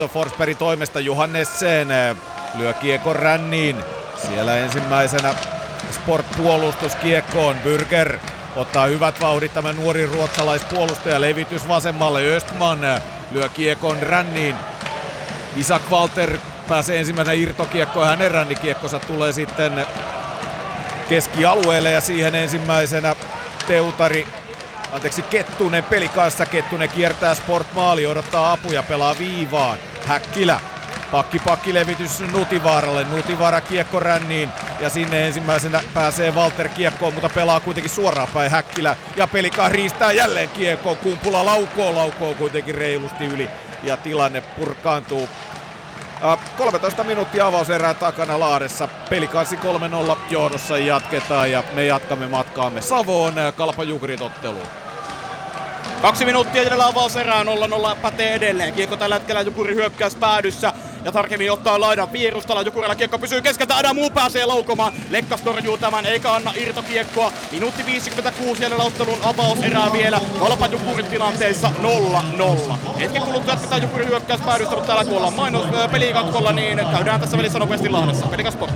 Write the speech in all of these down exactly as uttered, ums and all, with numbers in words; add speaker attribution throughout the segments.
Speaker 1: Forsbergin toimesta Johannessen lyö kiekon ränniin. Siellä ensimmäisenä Sport-puolustus kiekkoon. Bürger ottaa hyvät vauhdit, tämä nuori ruotsalaispuolustaja. Levitys vasemmalle. Östman lyö kiekon ränniin. Isak Walter pääsee ensimmäisenä irtokiekkoon. Hänen rännikiekkonsa tulee sitten keskialueelle ja siihen ensimmäisenä Teutari. Anteeksi, Kettunen peli kanssa. Kettunen kiertää Sport-maali, odottaa apuja, pelaa viivaan. Häkkilä. Pakki pakki levitys Nutivaaralle. Nutivaara kiekko ränniin ja sinne ensimmäisenä pääsee Walter kiekkoon, mutta pelaa kuitenkin suoraan päin Häkkilä. Ja Pelikan riistää jälleen kiekkoon. Kumpula laukoo, laukoo kuitenkin reilusti yli ja tilanne purkaantuu. kolmetoista minuuttia avauserää takana Lahdessa. Pelikanssi kolme nolla johdossa jatketaan ja me jatkamme matkaamme Savoon Kalpa Jukurit otteluun.
Speaker 2: Kaksi minuuttia edellä avauserää, nolla nolla pätee edelleen. Kiekko tällä hetkellä Jukuri hyökkäys päädyssä. Ja tarkemmin ottaa laidan vierustalla. Jukurilla kiekko pysyy keskeltä. Adamu pääsee laukomaan. Lekkas torjuu tämän eikä anna irtokiekkoa. Minuutti viisikymmentäkuusi jäljellä ottelun avauserää vielä. Kalpa Jukurit tilanteessa nolla nolla. Hetken kuluttua jatketaan Jukuri hyökkäys päädyssä, mutta täällä kun ollaan mainos pelikatkolla, niin käydään tässä välissä nopeasti Lahdessa. Pelikas Sport.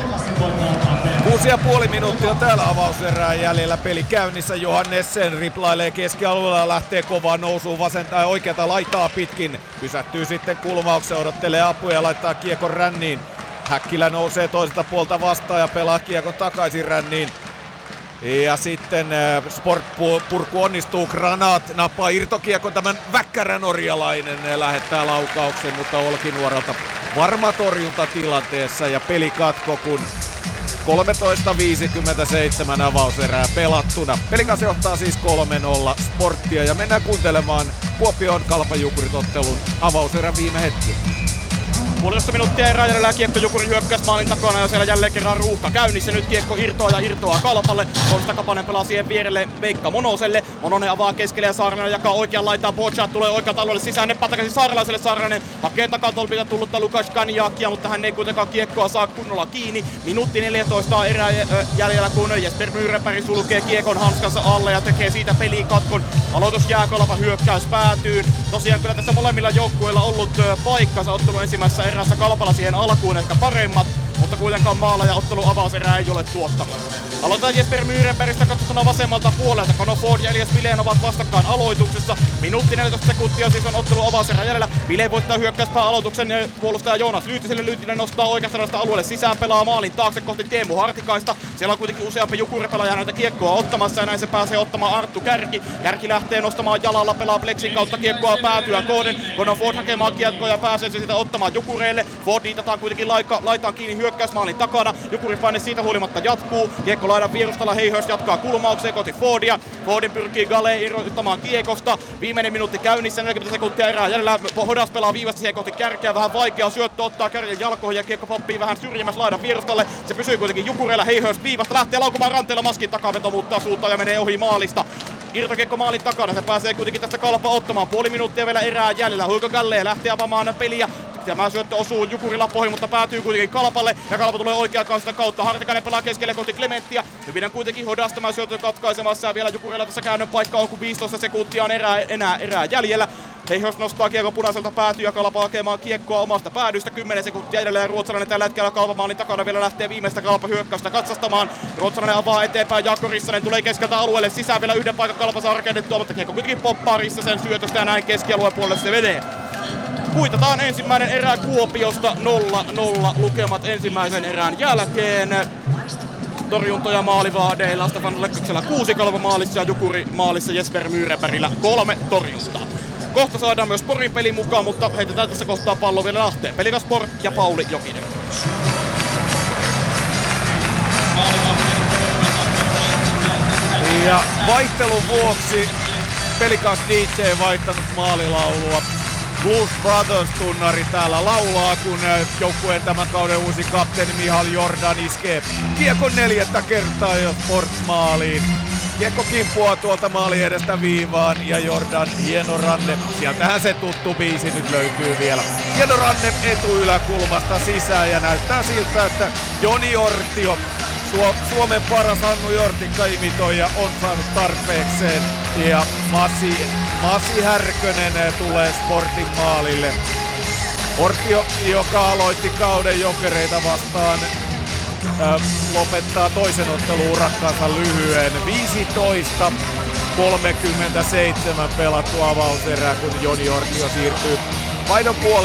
Speaker 1: Kuusi ja puoli minuuttia täällä avauserää jäljellä, peli käynnissä. Johannessen riplailee keskialueella, lähtee kovaan nousuun vasenta ja oikeata laitaa pitkin. Pysähtyy sitten kulmaukseen, odottelee apuja ja laittaa kiekon ränniin. Häkkilä nousee toiselta puolta vastaan ja pelaa kiekon takaisin ränniin. Ja sitten Sport-purku onnistuu, Granat nappaa irtokiekon, tämän väkkärä norjalainen lähettää laukauksen, mutta Olkinuorelta varma torjunta tilanteessa ja pelikatko, kun kolmetoista viisikymmentäseitsemän avauserää pelattuna. Pelikas johtaa siis kolme nolla Sporttia ja mennään kuuntelemaan Kuopion Kalpa Jukurit ottelun avauserän viime hetki.
Speaker 2: Puolitoista minuuttia erää jäljellä, kiekko Jukuri hyökkäys maalin takana ja siellä jälleen kerran ruuhka käynnissä. Nyt kiekko irtoaa ja irtoaa Kalpalle. Konsta Kapanen pelaa siihen vierelle Veikka Monoselle. Mononen avaa keskelle ja Saarinen jakaa oikean laitaan. Bochat tulee oikealta alueelle sisään. Neppaa takaisin Saarelaiselle. Saarinen hakee takatolpilta tullutta Lukas Kanjakia, mutta hän ei kuitenkaan kiekkoa saa kunnolla kiinni. Minuutti neljätoista erää jäljellä, kun Jesper Myyrenberg sulkee kiekon hanskansa alle ja tekee siitä pelikatkon. Aloitus jää, Kalpa hyökkäys päätyy. Tosiaan kyllä tässä molemmilla joukkueilla ollut paikkansa ottelun ensimmäisessä erässä. Kalpalla siihen alkuun ehkä paremmat, mutta kuitenkaan maala ja ottelun avauserää ei ole tuottava. Aloitetaan Jesper Myyrenbergistä katsottuna vasemmalta puolelta. Conor Ford ja Elias Vilen ovat vastakkain aloituksessa. Minuutti neljätoista sekuntia siis on ottelun avauserää jäljellä. Vile voittaa hyökkäyspää aloituksen ja puolustaja Joonas Lyytiselle. Lyytinen nostaa oikeasta radasta alueelle sisään, pelaa maalin taakse kohti Teemu Hartikaista. Siellä on kuitenkin useampi Jukuri-pelaaja näitä kiekkoa ottamassa ja näin se pääsee ottamaan Arttu Kärki. Kärki lähtee nostamaan jalalla, pelaa Plexin kautta kiekkoa päätyä kohden. Conor Ford hakemaan kiekkoa ja pääsee se sitä ottamaan Jukureille. Ford liitataan kuitenkin laika, laitaan kiinni hyökkäysmaalin takana. Jukurin paine siitä huolimatta jatkuu. Kiekko laidan vierustalla, Heihörs jatkaa kulmaukseen kohti Fordia. Fordin pyrkii Gale irroittamaan kiekosta. Viimeinen minuutti käynnissä, neljäkymmentä sekuntia erää jäljellä. Hodas pelaa viivasta siihen kohti Kärkeä. Vähän vaikea syöttö, ottaa Kärjen jalkoihin ja kiekko poppii vähän syrjimässä laidan vierustalle. Se pysyy kuitenkin Jukureilla. Heihörs viivasta lähtee laukumaan ranteella, Maskin takaveto muuttaa suuntaan ja menee ohi maalista. Irtokiekko maalin takana, se pääsee kuitenkin tästä Kalpa ottamaan. Puoli minuuttia vielä erää jäljellä. Huiko Gallee lähtee avaamaan peliä. Tämä syöttö osuu Jukurilla pohjin, mutta päätyy kuitenkin Kalpalle. Ja Kalpa tulee oikean kanssa kautta. Hartikainen pelaa keskelle kohti Clementtiä. Hyvin kuitenkin Hodas tämä syöttö katkaisemassa. Ja vielä Jukurilla tässä käännön paikka on, kun viisitoista sekuntia on erää, enää erää jäljellä. Heihörs nostaa kiekko punaiselta päätyy ja Kalpa hakemaan kiekkoa omasta päädystä. kymmenen sekuntia edelleen ruotsalainen tällä hetkellä Kalpa maalin takana vielä lähtee viimeistä Kalpa hyökkäystä katsastamaan. Ruotsalainen avaa eteenpäin, Jaakko Rissanen tulee keskeltä alueelle sisään, vielä yhden paikan Kalpa saa rakennettua, mutta kiekko kuitenkin poppaa Rissasen syötöstä ja näin keskialueen puolelle se menee. Kuitataan ensimmäinen erä Kuopiosta, nolla nolla lukemat ensimmäisen erän jälkeen. Torjuntoja maalivahdeilla, Stefan Lekkaksella kuusi Kalpa maalissa ja Jukuri maalissa Jesper Myyrenbergillä kolme torjuntaa. Kohta saadaan myös Porin peli mukaan, mutta heitetään tässä kohtaa pallo vielä Lahteen. Pelikas Sport ja Pauli Jokinen.
Speaker 1: Ja vaihtelun vuoksi Pelikas D J vaihtanut maalilaulua. Blues Brothers-tunnari täällä laulaa, kun joukkueen tämän kauden uusi kapteeni Mihal Jordan iskee kiekon neljättä kertaa jo Sport-maaliin. Kiekko kimpuaa tuolta maali edestä viivaan ja Jordan hieno ranne. Sieltähän se tuttu biisi nyt löytyy vielä. Hieno ranne etuyläkulmasta sisään ja näyttää siltä, että Joni Ortio, Suomen paras Hannu Jortikka-imitoija, on saanut tarpeekseen. Ja Masi, Masi Härkönen tulee Sportin maalille. Ortio, joka aloitti kauden Jokereita vastaan, ää, lopettaa toisen ottelun urakkaansa lyhyen. viisitoista kolmekymmentäseitsemän pelattu avauserää, kun Joni Ortio siirtyy vaihdon puolelle.